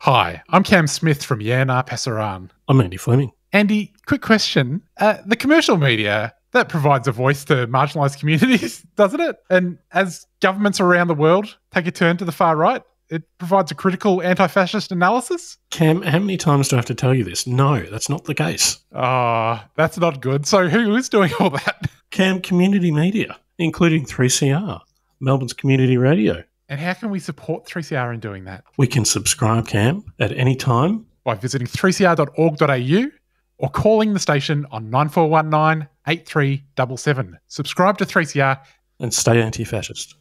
Hi, I'm Cam Smith from Yana Pasaran. I'm Andy Fleming. Andy, quick question. The commercial media, that provides a voice to marginalised communities, doesn't it? And as governments around the world take a turn to the far right, it provides a critical anti-fascist analysis? Cam, how many times do I have to tell you this? No, that's not the case. Oh, that's not good. So who is doing all that? Cam, community media, including 3CR, Melbourne's community radio. And how can we support 3CR in doing that? We can subscribe, Cam, at any time. By visiting 3cr.org.au or calling the station on 9419 8377. Subscribe to 3CR. And stay anti-fascist.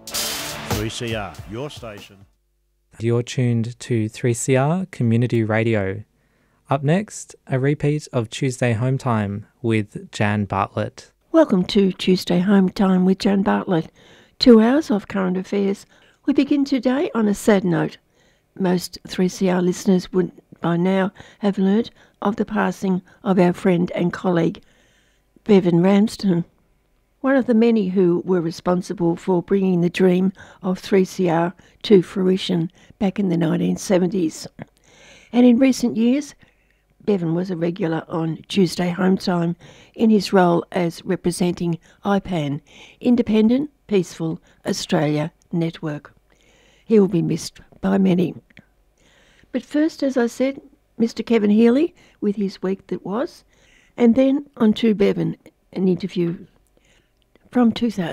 3CR, your station. You're tuned to 3CR Community Radio. Up next, a repeat of Tuesday Home Time with Jan Bartlett. Welcome to Tuesday Home Time with Jan Bartlett. 2 hours of current affairs. We begin today on a sad note. Most 3CR listeners would by now have learnt of the passing of our friend and colleague, Bevan Ramsden, one of the many who were responsible for bringing the dream of 3CR to fruition back in the 1970s. And in recent years, Bevan was a regular on Tuesday Home Time in his role as representing IPAN, Independent Peaceful Australia Network. He will be missed by many. But first, as I said, Mr. Kevin Healy with his week that was, and then on to Bevan, an interview from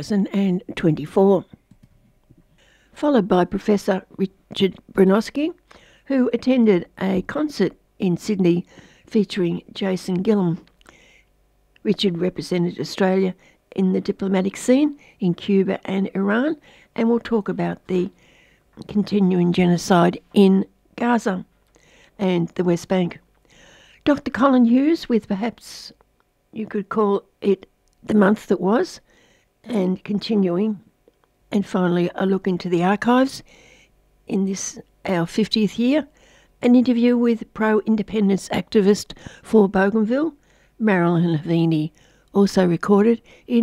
2024, followed by Professor Richard Bronowski, who attended a concert in Sydney featuring Jason Gillum. Richard represented Australia in the diplomatic scene in Cuba and Iran, and we'll talk about the continuing genocide in Gaza and the West Bank. Dr. Colin Hughes with perhaps you could call it the month that was, and continuing, and finally a look into the archives in this our 50th year, an interview with pro-independence activist for Bougainville, Marilyn Havini, also recorded in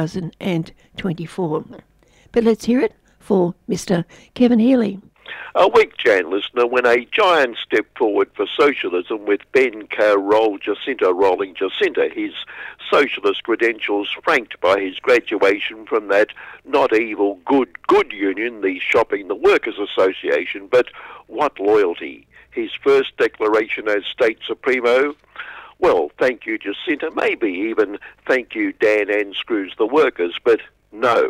2024. But let's hear it for Mr. Kevin Healy. A week, Jan listener, when a giant stepped forward for socialism with Ben Carroll Jacinta rolling Jacinta, his socialist credentials franked by his graduation from that not evil good union, the Shopping the Workers Association, but what loyalty. His first declaration as State Supremo, well, thank you, Jacinta, maybe even thank you, Dan and Screws the Workers, but no.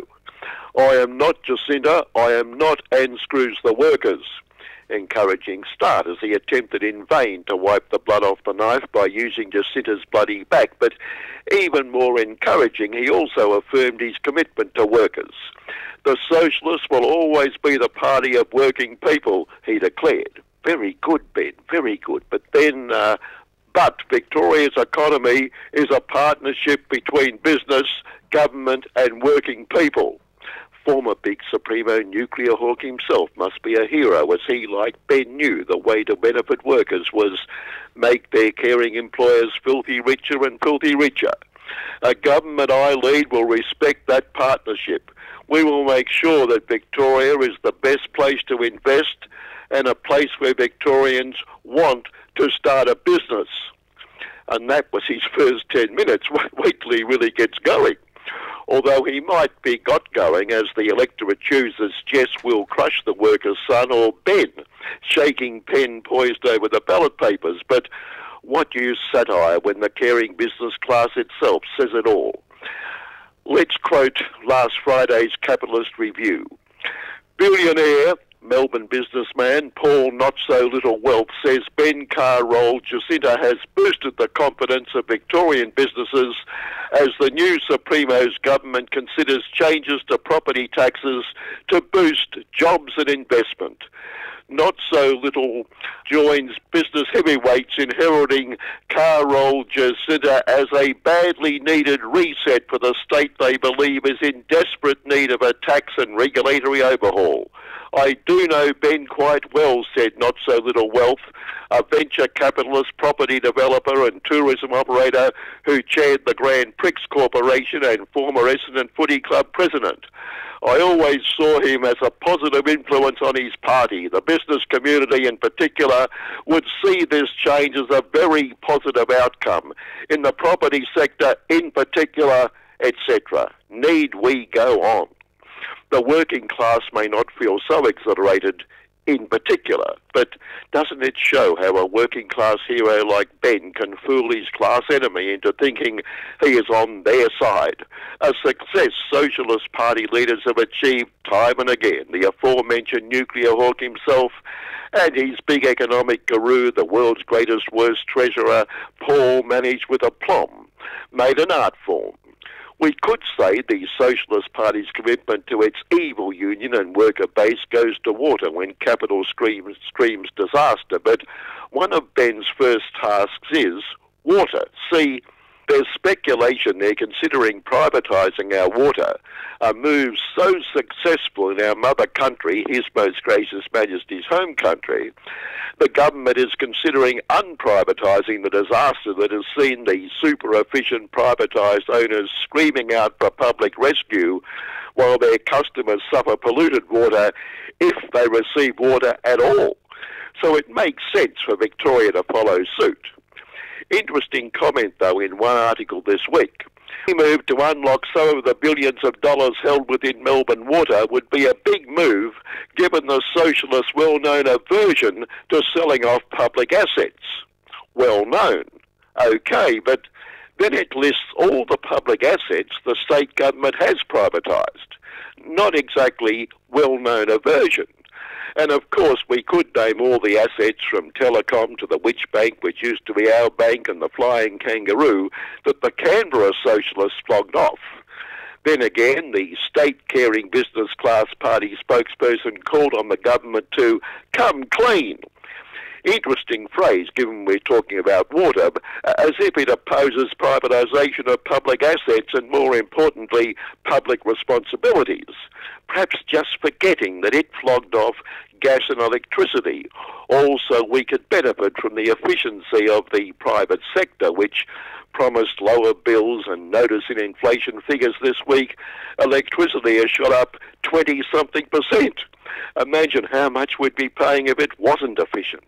I am not Jacinta, I am not and Screws the Workers. Encouraging start as he attempted in vain to wipe the blood off the knife by using Jacinta's bloody back, but even more encouraging, he also affirmed his commitment to workers. The socialists will always be the party of working people, he declared. Very good, Ben, very good. But then, but Victoria's economy is a partnership between business, government and working people. Former Big Supremo nuclear hawk himself must be a hero, as he, like Ben, knew the way to benefit workers was make their caring employers filthy richer and filthy richer. A government I lead will respect that partnership. We will make sure that Victoria is the best place to invest and a place where Victorians want to start a business. And that was his first 10 minutes. Wait till he really gets going. Although he might be got going as the electorate chooses Jess will crush the worker's son or Ben, shaking pen poised over the ballot papers. But what use satire when the caring business class itself says it all? Let's quote last Friday's Capitalist Review. Billionaire, Melbourne businessman Paul Not-So-Little-Wealth says Ben Carroll Jacinta has boosted the confidence of Victorian businesses as the new Supremo's government considers changes to property taxes to boost jobs and investment. Not-So-Little joins business heavyweights in heralding Carroll Jacinta as a badly needed reset for the state they believe is in desperate need of a tax and regulatory overhaul. I do know Ben quite well, said Not So Little Wealth, a venture capitalist, property developer and tourism operator who chaired the Grand Prix Corporation and former Essendon Footy Club president. I always saw him as a positive influence on his party. The business community in particular would see this change as a very positive outcome. In the property sector in particular, etc. Need we go on? The working class may not feel so exhilarated in particular, but doesn't it show how a working class hero like Ben can fool his class enemy into thinking he is on their side? A success Socialist Party leaders have achieved time and again. The aforementioned nuclear hawk himself and his big economic guru, the world's greatest worst treasurer, Paul, managed with aplomb, made an art form. We could say the Socialist Party's commitment to its evil union and worker base goes to water when capital screams disaster, but one of Ben's first tasks is water. See, there's speculation they're considering privatising our water, a move so successful in our mother country, His Most Gracious Majesty's home country. The government is considering unprivatising the disaster that has seen the super-efficient privatised owners screaming out for public rescue while their customers suffer polluted water if they receive water at all. So it makes sense for Victoria to follow suit. Interesting comment, though, in one article this week. The move to unlock some of the billions of dollars held within Melbourne Water would be a big move given the Socialists' well-known aversion to selling off public assets. Well known. OK, but then it lists all the public assets the state government has privatised. Not exactly well-known aversion. And of course we could name all the assets from Telecom to the Witch Bank, which used to be our bank, and the Flying Kangaroo that the Canberra Socialists flogged off. Then again, the state-caring business class party spokesperson called on the government to come clean. Interesting phrase, given we're talking about water, as if it opposes privatisation of public assets and, more importantly, public responsibilities. Perhaps just forgetting that it flogged off gas and electricity. Also, we could benefit from the efficiency of the private sector, which promised lower bills, and notice in inflation figures this week, electricity has shot up 20-something%. Imagine how much we'd be paying if it wasn't efficient.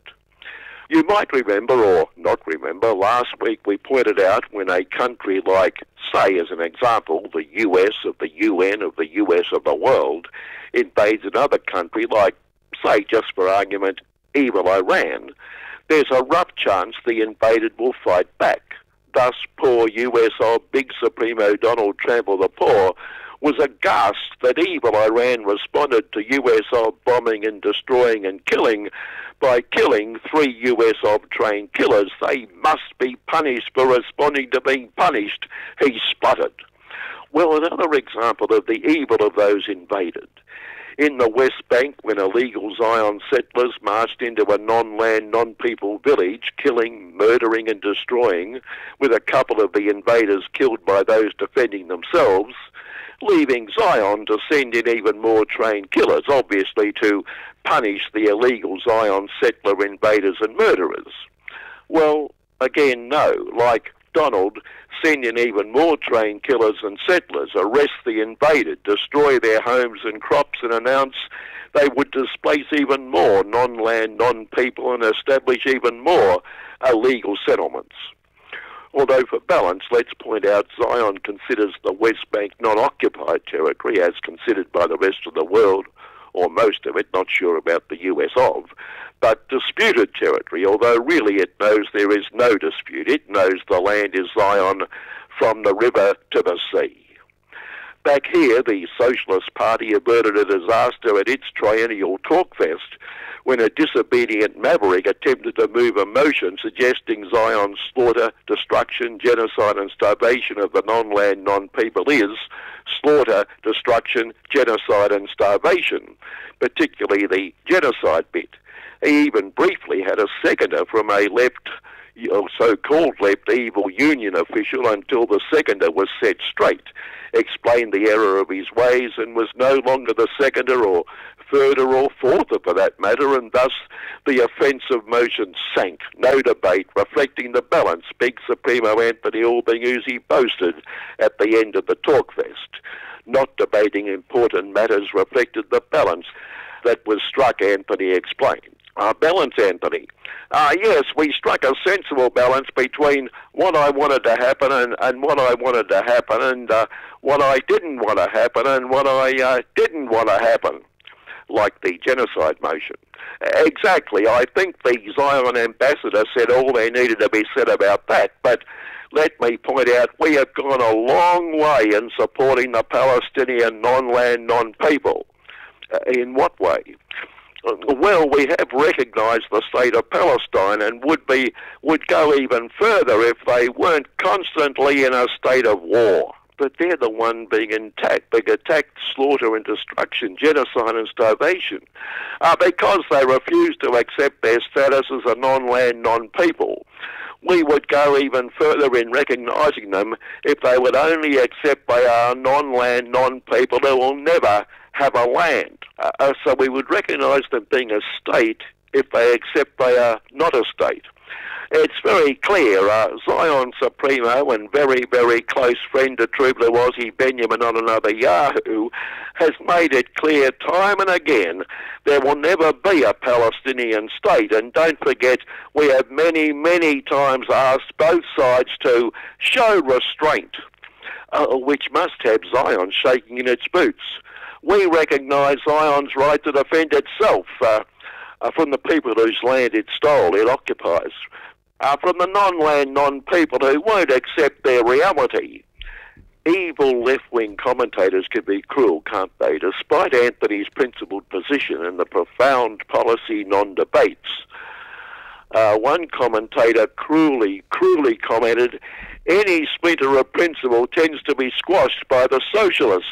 You might remember, or not remember, last week we pointed out when a country like, say as an example, the US of the UN of the US of the world, invades another country like, say just for argument, evil Iran, there's a rough chance the invaded will fight back. Thus, poor US of Big Supremo Donald Trump of the poor was aghast that evil Iran responded to US of bombing and destroying and killing by killing 3 US of trained killers. They must be punished for responding to being punished, he spluttered. Well, another example of the evil of those invaded. In the West Bank, when illegal Zion settlers marched into a non-land, non-people village, killing, murdering and destroying, with a couple of the invaders killed by those defending themselves, leaving Zion to send in even more trained killers, obviously to punish the illegal Zion settler invaders and murderers. Well, again, no. Like Donald, send in even more trained killers and settlers, arrest the invaded, destroy their homes and crops, and announce they would displace even more non-land, non-people and establish even more illegal settlements. Although for balance, let's point out Zion considers the West Bank non-occupied territory as considered by the rest of the world, or most of it, not sure about the US of, but disputed territory, although really it knows there is no dispute. It knows the land is Zion from the river to the sea. Back here, the Socialist Party averted a disaster at its triennial talkfest when a disobedient maverick attempted to move a motion suggesting Zion's slaughter, destruction, genocide and starvation of the non-land, non-people is slaughter, destruction, genocide and starvation, particularly the genocide bit. He even briefly had a seconder from a left, so-called left evil union official until the seconder was set straight, explained the error of his ways and was no longer the seconder or third or fourth for that matter, and thus the offensive motion sank. No debate, reflecting the balance Big Supremo Anthony Albanese boasted at the end of the talkfest. Not debating important matters reflected the balance that was struck, Anthony explained. Balance, Anthony. Yes, we struck a sensible balance between what I wanted to happen and what I wanted to happen, and what I didn't want to happen and what I didn't want to happen, like the genocide motion. Exactly. I think the Zion ambassador said all there needed to be said about that, but let me point out we have gone a long way in supporting the Palestinian non-land, non-people. In what way? Well, we have recognised the state of Palestine and would go even further if they weren't constantly in a state of war. But they're the one being attacked, slaughter and destruction, genocide and starvation, because they refuse to accept their status as a non-land, non-people. We would go even further in recognising them if they would only accept they are non-land, non-people who will never have a land. So we would recognise them being a state if they accept they are not a state. It's very clear, Zion Supremo and very, very close friend to Trubler-Wazzy Benjamin on another Yahoo has made it clear time and again there will never be a Palestinian state. And don't forget, we have many, many times asked both sides to show restraint, which must have Zion shaking in its boots. We recognise Zion's right to defend itself from the people whose land it stole, it occupies. From the non-land, non-people who won't accept their reality. Evil left-wing commentators can be cruel, can't they? Despite Anthony's principled position and the profound policy non-debates. One commentator cruelly commented, any splinter of principle tends to be squashed by the socialists.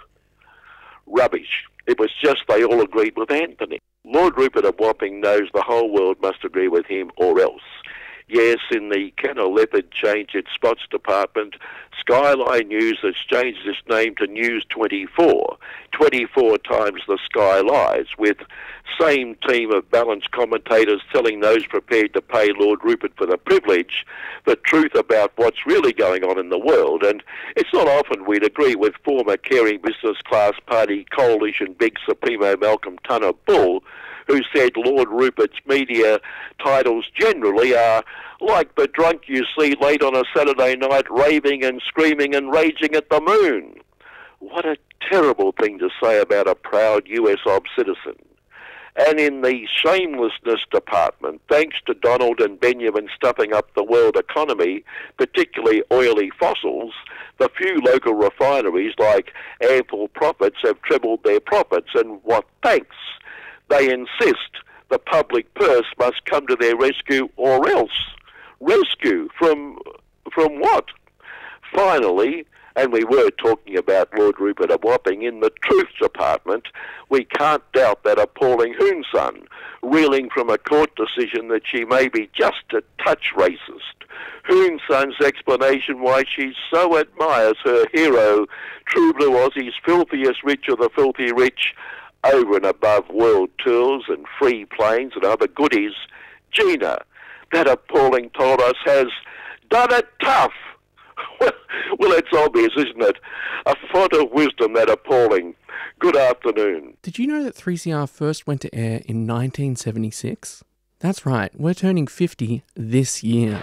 Rubbish. It was just they all agreed with Anthony. Lord Rupert of Wapping knows the whole world must agree with him or else. Yes, in the Kennel Leopard changed its spots department, Skyline News has changed its name to News 24. 24 times the sky lies, with same team of balanced commentators telling those prepared to pay Lord Rupert for the privilege the truth about what's really going on in the world. And it's not often we'd agree with former Caring Business Class Party Coalition Big Supremo Malcolm Tunner Bull, who said Lord Rupert's media titles generally are like the drunk you see late on a Saturday night raving and screaming and raging at the moon. What a terrible thing to say about a proud US ob citizen. And in the shamelessness department, thanks to Donald and Benjamin stuffing up the world economy, particularly oily fossils, the few local refineries like Ample Profits have trebled their profits, and what thanks? They insist the public purse must come to their rescue or else. Rescue from what? Finally, and we were talking about Lord Rupert of Wapping, in the Truth Department, we can't doubt that appalling Hun Sen, reeling from a court decision that she may be just a touch racist. Hun Sen's explanation why she so admires her hero, Trubler-Wazzy's filthiest rich of the filthy rich, over and above world tours and free planes and other goodies, Gina, that appalling told us, has done it tough. Well, it's obvious, isn't it? A font of wisdom, that appalling. Good afternoon. Did you know that 3CR first went to air in 1976? That's right, we're turning 50 this year.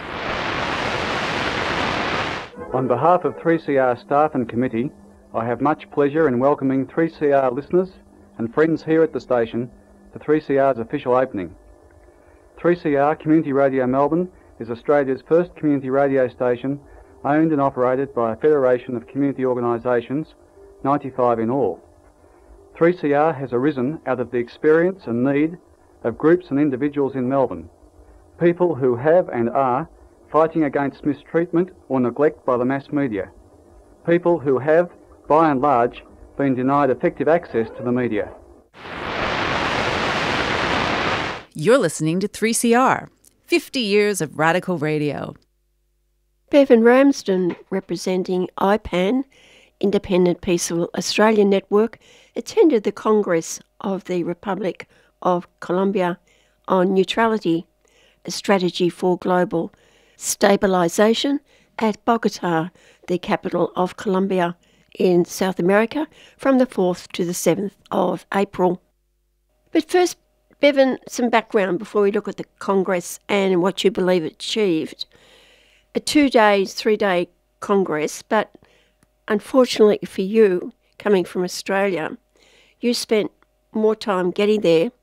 On behalf of 3CR staff and committee, I have much pleasure in welcoming 3CR listeners and friends here at the station to 3CR's official opening. 3CR Community Radio Melbourne is Australia's first community radio station owned and operated by a federation of community organisations, 95 in all. 3CR has arisen out of the experience and need of groups and individuals in Melbourne, people who have and are fighting against mistreatment or neglect by the mass media, people who have, by and large, been denied effective access to the media. You're listening to 3CR, 50 years of radical radio. Bevan Ramsden, representing IPAN, Independent Peaceful Australia Network, attended the Congress of the Republic of Colombia on neutrality, a strategy for global stabilization at Bogota, the capital of Colombia in South America, from the 4th to the 7th of April. But first, Bevan, some background before we look at the Congress and what you believe it achieved. A 3-day Congress, but unfortunately for you, coming from Australia, you spent more time getting there